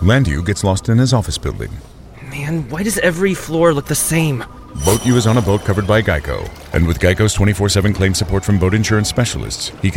Landu gets lost in his office building. Man, why does every floor look the same? Boat U is on a boat covered by Geico. And with Geico's 24/7 claim support from boat insurance specialists, he can